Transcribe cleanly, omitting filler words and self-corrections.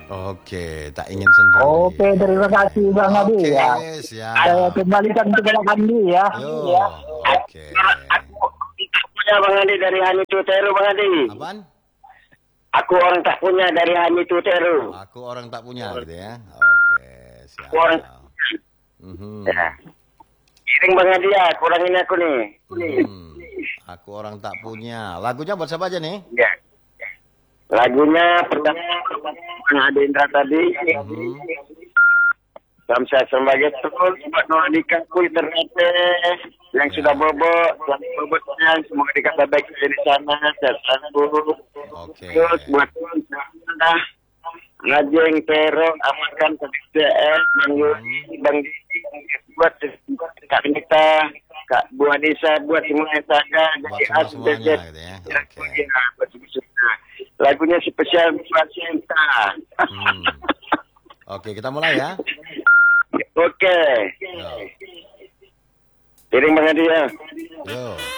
Oke, tak ingin sendiri. Oke, terima kasih Bang Adi ya. Siap. Saya kembalikan kepada Andi ya. Oke. Aku punya Bang Adi dari Hani Tuteru, Bang Adi. Apaan? Aku orang tak punya dari Hani Tuteru. Aku orang tak punya gitu ya. Oke, siap. Aku orang ya. Kiring Bang Adi ya, kurangin aku nih. Aku orang tak punya. Lagunya buat siapa aja nih? Ya. Lagunya pertama Bang Adi Indra tadi. Sampai sebagai terus buat Nordika Kuy ternyata yang sudah bobot, yang bobotnya semoga dikata baik di sana, sehat selalu. Oke. Terus buat Ngajeng Pero amankan PDS Bang Didi buat Kak Nita, Kak Bu Anissa, buat semua yang ada Buat semuanya gitu ya. Oke. Lagunya spesial buat Cinta. Oke, kita mulai ya. Oke. Kirim Bang Adi ya. Yo.